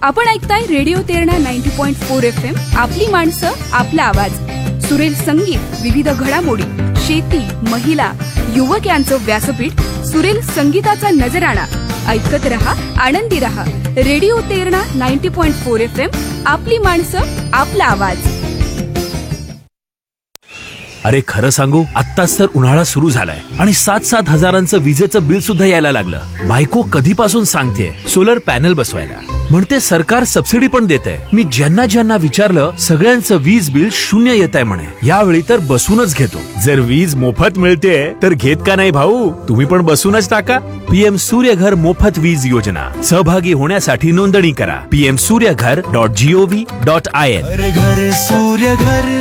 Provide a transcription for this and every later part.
आपण ऐकताय radio Terna 90.4 FM. आपली माणसं, आपला आवाज. सुरेल संगीत, विविध घडामोडी, शेती, महिला, युवक यांचं व्यासपीठ. सुरेल संगीताचा नजराणा. ऐकत रहा, आनंदी रहा. Radio Terna 90.4 FM. आपली माणसं, आपला आवाज. अरे खरं सांगू, आत्ताच तर उन्हाळा सुरू झालाय आणि 7-7 हजारांचं विजेचं बिल सुद्धा यायला लागलं. बायको कधीपासून सांगतेय सोलर पॅनल बसवायला, म्हणते सरकार सबसिडी पण देतंय. मी ज्यांना विचारलं, सगळ्यांचं वीज बिल 0 येतंय म्हणे. यावेळी तर बसूनच घेतो. जर वीज मोफत मिळते तर घेत का नाही भाऊ? तुम्ही पण बसूनच टाका. PM सूर्यघर मोफत वीज योजना. सहभागी होण्यासाठी नोंदणी करा. pmsuryaghar.gov.in.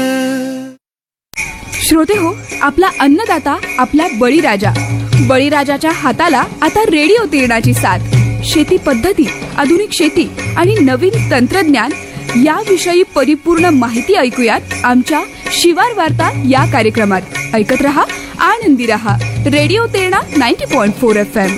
श्रोते हो, आपला अन्नदाता, आपला बळीराजा. बळीराजाच्या हाताला आता रेडिओ तेरणाची साथ. शेती पद्धती, आधुनिक शेती आणि नवीन तंत्रज्ञान याविषयी परिपूर्ण माहिती ऐकूयात आमच्या शिवार वार्ता या कार्यक्रमात. ऐकत रहा, आनंदी रहा. Radio Terna 90.4 FM.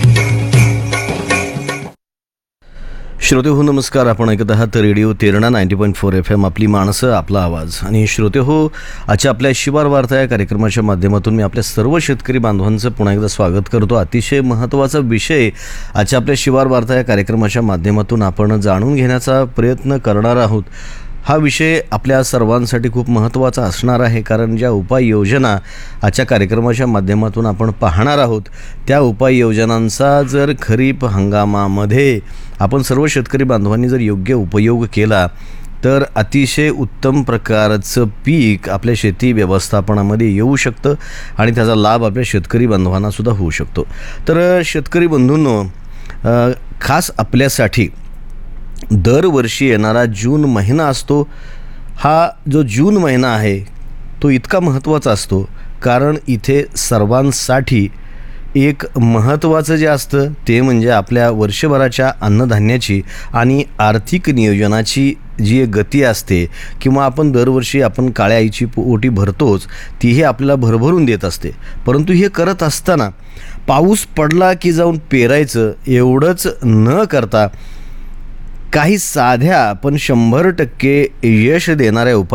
श्रोते हो नमस्कार. आपण ऐकत आहात रेडिओ तेरणा 90.4 FM. आपली माणसं, आपला आवाज. आणि श्रोते हो, आजच्या आपल्या शिवार वार्ता या कार्यक्रमाच्या माध्यमातून मी आपल्या सर्व शेतकरी बांधवांचं पुन्हा एकदा स्वागत करतो. अतिशय महत्त्वाचा विषय आजच्या आपल्या शिवार वार्ता या कार्यक्रमाच्या माध्यमातून आपण जाणून घेण्याचा प्रयत्न करणार आहोत. हा विषय आपल्या सर्वांसाठी खूप महत्त्वाचा असणार आहे, कारण ज्या उपाययोजना आजच्या कार्यक्रमाच्या माध्यमातून आपण पाहणार आहोत त्या उपाययोजनांचा जर खरीप हंगामामध्ये आपण सर्व शेतकरी बांधवांनी जर योग्य उपयोग केला तर अतिशय उत्तम प्रकारचं पीक आपल्या शेती व्यवस्थापनामध्ये येऊ शकतं आणि त्याचा लाभ आपल्या शेतकरी बांधवांनासुद्धा होऊ शकतो. तर शेतकरी बंधूंनो, खास आपल्यासाठी दरवर्षी येणारा जून महिना असतो. हा जो जून महिना आहे तो इतका महत्त्वाचा असतो कारण इथे सर्वांसाठी एक महत्त्वाचं जे असतं ते म्हणजे आपल्या वर्षभराच्या अन्नधान्याची आणि आर्थिक नियोजनाची जी गती असते, किंवा आपण दरवर्षी आपण काळ्या आईची ओटी भरतोच, तीही आपल्याला भरभरून देत असते. परंतु हे करत असताना पाऊस पडला की जाऊन पेरायचं एवढंच न करता काही साध्या पण 100% यश देणाऱ्या